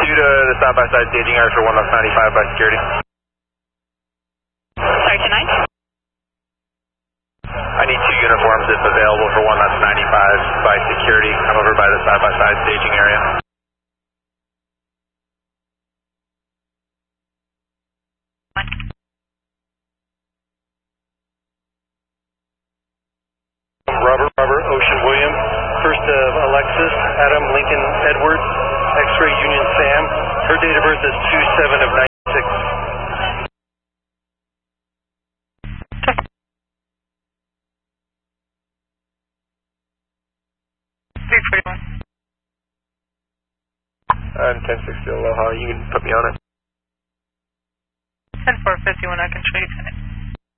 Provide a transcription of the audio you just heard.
you to the side-by-side staging area for 1 left 95 by security. Sorry, tonight? I need 2 uniforms if available for 1 left 95 by security. Come over by the side-by-side staging area. Robert, Ocean William, first of Alexis, Adam, Lincoln, Edward, X-Ray Union Sam. Her date of birth is 2/7 of 96. I'm 1060 Aloha, you can put me on it. 10-4-51, I can show you tonight.